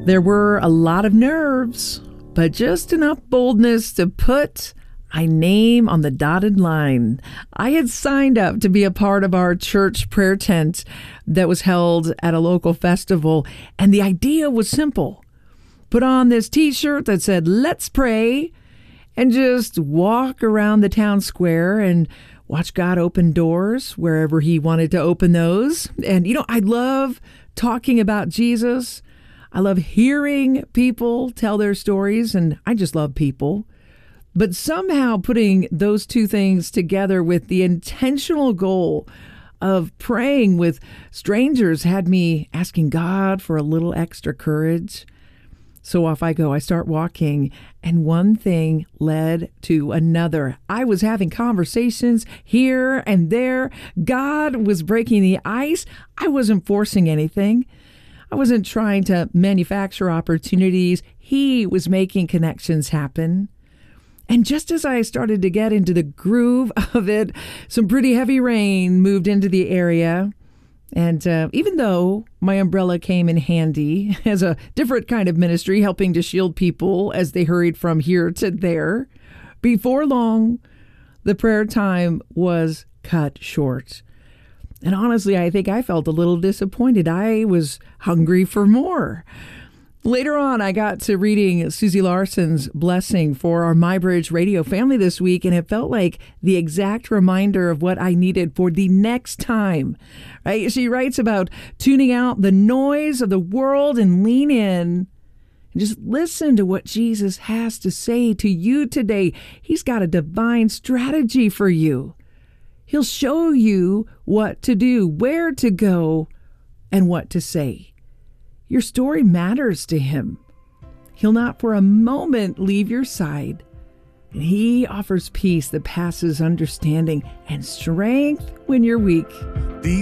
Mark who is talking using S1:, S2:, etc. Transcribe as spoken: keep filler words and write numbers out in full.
S1: There were a lot of nerves, but just enough boldness to put my name on the dotted line. I had signed up to be a part of our church prayer tent that was held at a local festival, and the idea was simple. Put on this t-shirt that said, "Let's pray," and just walk around the town square and watch God open doors wherever he wanted to open those. And, you know, I love talking about Jesus. I love hearing people tell their stories, and I just love people. But somehow putting those two things together with the intentional goal of praying with strangers had me asking God for a little extra courage. So off I go. I start walking, and one thing led to another. I was having conversations here and there. God was breaking the ice. I wasn't forcing anything. I wasn't trying to manufacture opportunities. He was making connections happen. And just as I started to get into the groove of it, some pretty heavy rain moved into the area. And uh, even though my umbrella came in handy as a different kind of ministry, helping to shield people as they hurried from here to there, before long, the prayer time was cut short. And honestly, I think I felt a little disappointed. I was hungry for more. Later on, I got to reading Susie Larson's blessing for our MyBridge radio family this week, and it felt like the exact reminder of what I needed for the next time. Right? She writes about tuning out the noise of the world and lean in and just listen to what Jesus has to say to you today. He's got a divine strategy for you. He'll show you what to do, where to go, and what to say. Your story matters to him. He'll not for a moment leave your side. And he offers peace that passes understanding and strength when you're weak.